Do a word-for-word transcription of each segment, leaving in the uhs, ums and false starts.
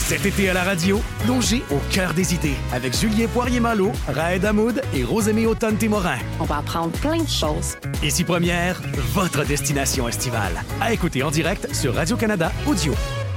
Cet été à la radio, plongez au cœur des idées avec Julien Poirier-Malo, Raed Hamoud et Rosemée Automne-Témorin. On va apprendre plein de choses. Ici Première, votre destination estivale. À écouter en direct sur Radio-Canada Audio.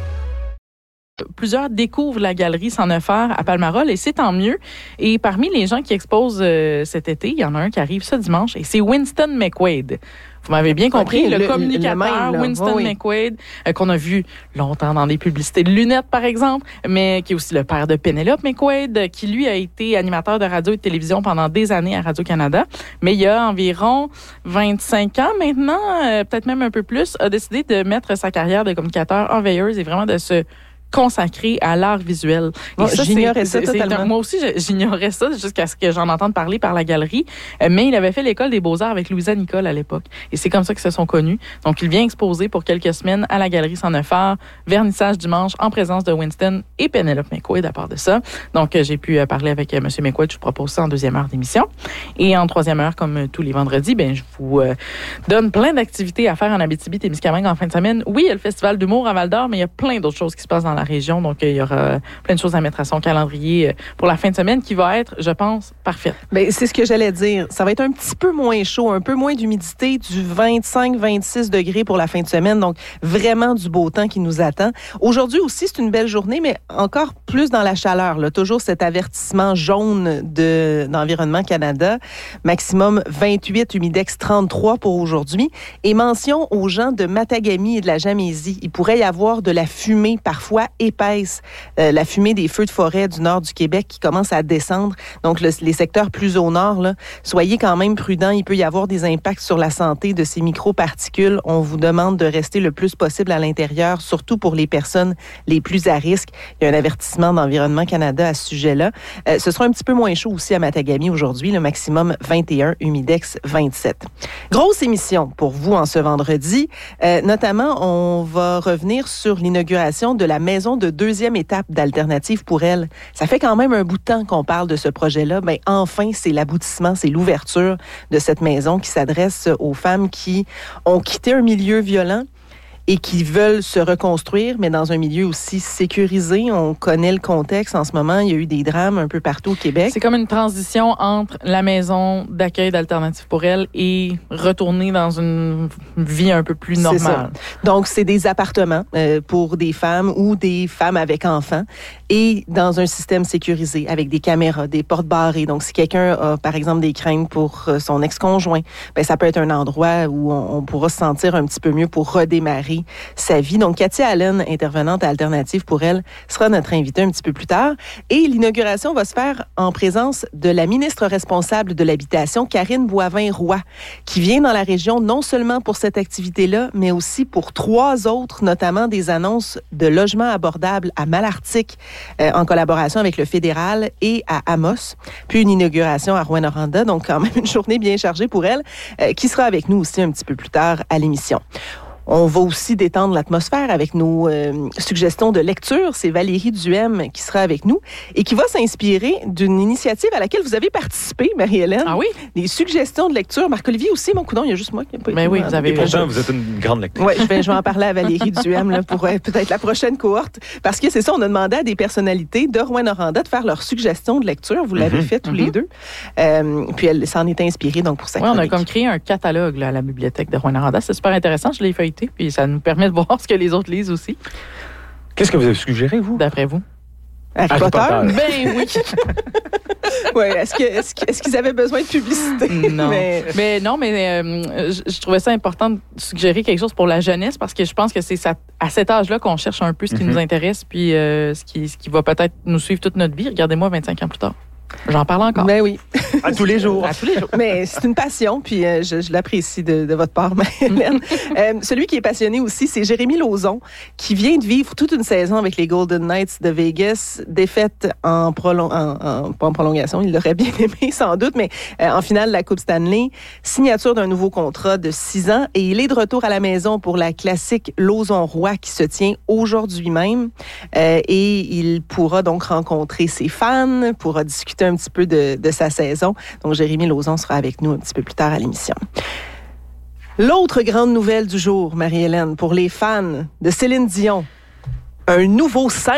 Plusieurs découvrent la galerie Sans Neuf Heures à Palmarol et c'est tant mieux. Et parmi les gens qui exposent euh, cet été, il y en a un qui arrive ce dimanche et c'est Winston McQuaid. Vous m'avez bien compris, okay, le, le communicateur le même, Winston oui, oui. McQuaid, euh, qu'on a vu longtemps dans des publicités de lunettes, par exemple, mais qui est aussi le père de Penelope McQuaid, euh, qui lui a été animateur de radio et de télévision pendant des années à Radio-Canada. Mais il y a environ vingt-cinq ans maintenant, euh, peut-être même un peu plus, a décidé de mettre sa carrière de communicateur en veilleuse et vraiment de se consacré à l'art visuel. Bon, ça, j'ignorais c'est, ça c'est, totalement. C'est, moi aussi, j'ignorais ça jusqu'à ce que j'en entende parler par la galerie. Mais il avait fait l'école des beaux-arts avec Louisa Nicole à l'époque. Et c'est comme ça qu'ils se sont connus. Donc, il vient exposer pour quelques semaines à la galerie Sans Neuf Heures, vernissage dimanche en présence de Winston et Penelope McQuaid à part de ça. Donc, j'ai pu parler avec M. McQuaid. Je vous propose ça en deuxième heure d'émission. Et en troisième heure, comme tous les vendredis, ben, je vous euh, donne plein d'activités à faire en Abitibi-Témiscamingue en fin de semaine. Oui, il y a le Festival d'humour à Val-d'Or, mais il y a plein d'autres choses qui se passent dans la région. Donc, il y aura plein de choses à mettre à son calendrier pour la fin de semaine qui va être, je pense, parfaite. Bien, c'est ce que j'allais dire. Ça va être un petit peu moins chaud, un peu moins d'humidité, du vingt-cinq à vingt-six degrés pour la fin de semaine. Donc, vraiment du beau temps qui nous attend. Aujourd'hui aussi, c'est une belle journée, mais encore plus dans la chaleur. Là. Toujours cet avertissement jaune de, d'Environnement Canada. Maximum vingt-huit, humidex trente-trois pour aujourd'hui. Et mention aux gens de Matagami et de la Jamésie. Il pourrait y avoir de la fumée, parfois épaisse. Euh, la fumée des feux de forêt du nord du Québec qui commence à descendre. Donc, le, les secteurs plus au nord, là, soyez quand même prudents. Il peut y avoir des impacts sur la santé de ces microparticules. On vous demande de rester le plus possible à l'intérieur, surtout pour les personnes les plus à risque. Il y a un avertissement d'Environnement Canada à ce sujet-là. Euh, ce sera un petit peu moins chaud aussi à Matagami aujourd'hui, le maximum vingt et un, humidex vingt-sept. Grosse émission pour vous en ce vendredi. Euh, notamment, on va revenir sur l'inauguration de la maison de deuxième étape d'Alternative pour elle. Ça fait quand même un bout de temps qu'on parle de ce projet-là. Ben, enfin, c'est l'aboutissement, c'est l'ouverture de cette maison qui s'adresse aux femmes qui ont quitté un milieu violent et qui veulent se reconstruire, mais dans un milieu aussi sécurisé. On connaît le contexte en ce moment. Il y a eu des drames un peu partout au Québec. C'est comme une transition entre la maison d'accueil d'Alternative pour elle et retourner dans une vie un peu plus normale. Donc, c'est des appartements euh, pour des femmes ou des femmes avec enfants et dans un système sécurisé avec des caméras, des portes barrées. Donc, si quelqu'un a, par exemple, des craintes pour son ex-conjoint, ben, ça peut être un endroit où on, on pourra se sentir un petit peu mieux pour redémarrer sa vie. Donc, Cathy Allen, intervenante à Alternative pour elle, sera notre invitée un petit peu plus tard. Et l'inauguration va se faire en présence de la ministre responsable de l'Habitation, Karine Boivin-Roy, qui vient dans la région non seulement pour cette activité-là, mais aussi pour trois autres, notamment des annonces de logements abordables à Malartic, euh, en collaboration avec le fédéral, et à Amos, puis une inauguration à Rouyn-Noranda. Donc, quand même une journée bien chargée pour elle, euh, qui sera avec nous aussi un petit peu plus tard à l'émission. On va aussi détendre l'atmosphère avec nos euh, suggestions de lecture. C'est Valérie Duhem qui sera avec nous et qui va s'inspirer d'une initiative à laquelle vous avez participé, Marie-Hélène. Ah oui? Des suggestions de lecture. Marc-Olivier aussi, mon coudon, il y a juste moi qui n'ai pas Mais oui, vous avez... Et pourtant, vous êtes une grande lectrice. Oui, je vais, je vais en parler à Valérie Duhem là, pour euh, peut-être la prochaine cohorte. Parce que c'est ça, on a demandé à des personnalités de Rouyn-Noranda de faire leurs suggestions de lecture. Vous l'avez mm-hmm. fait tous mm-hmm. les deux. Euh, puis elle s'en est inspirée donc, pour sa Oui, on a comme créé un catalogue là, à la bibliothèque de Rouyn-Noranda. C'est super intéressant. Je l'ai feuilleté. Puis ça nous permet de voir ce que les autres lisent aussi. Qu'est-ce que vous avez suggéré, vous? D'après vous? Harry, Harry Potter? Potter. Ben oui! Oui, est-ce, que, est-ce, que, est-ce qu'ils avaient besoin de publicité? Non. Mais, mais non, mais euh, je, je trouvais ça important de suggérer quelque chose pour la jeunesse parce que je pense que c'est ça, à cet âge-là qu'on cherche un peu ce qui mm-hmm. nous intéresse puis euh, ce, qui, ce qui va peut-être nous suivre toute notre vie. Regardez-moi vingt-cinq ans plus tard. J'en parle encore. Ben oui. À tous les jours. À tous les jours. Mais c'est une passion, puis euh, je, je l'apprécie de, de votre part, Marie-Hélène. euh, celui qui est passionné aussi, c'est Jérémy Lauzon, qui vient de vivre toute une saison avec les Golden Knights de Vegas, défaite en, prolong- en, en, pas en prolongation, il l'aurait bien aimé sans doute, mais euh, en finale de la Coupe Stanley, signature d'un nouveau contrat de six ans, et il est de retour à la maison pour la classique Lauzon-Roy qui se tient aujourd'hui même, euh, et il pourra donc rencontrer ses fans, pourra discuter un petit peu de, de sa saison. Donc, Jérémy Lauzon sera avec nous un petit peu plus tard à l'émission. L'autre grande nouvelle du jour, Marie-Hélène, pour les fans de Céline Dion, un nouveau scène